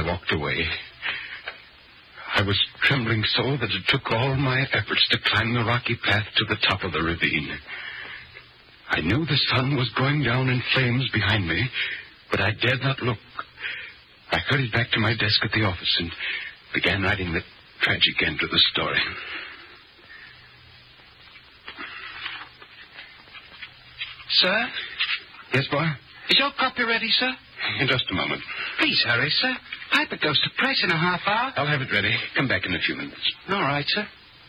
I walked away. I was trembling so that it took all my efforts to climb the rocky path to the top of the ravine. I knew the sun was going down in flames behind me, but I dared not look. I hurried back to my desk at the office and began writing the tragic end to the story. Sir? Yes, boy? Is your copy ready, sir? In just a moment. Please hurry, sir. Paper goes to press in a half hour. I'll have it ready. Come back in a few minutes. All right, sir.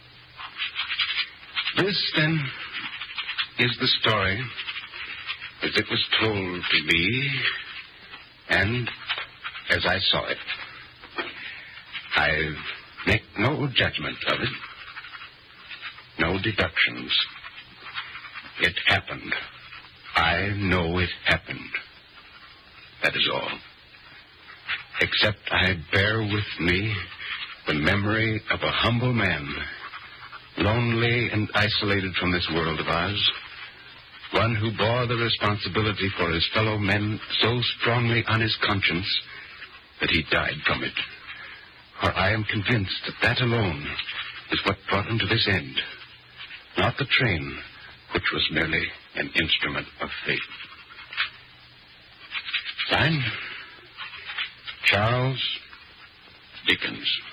This, then, is the story as it was told to me and as I saw it. I make no judgment of it, no deductions. It happened. I know it happened. That is all. Except I bear with me the memory of a humble man, lonely and isolated from this world of ours, one who bore the responsibility for his fellow men so strongly on his conscience that he died from it. For I am convinced that alone is what brought him to this end, not the train, which was merely an instrument of fate. Signed, Charles Dickens.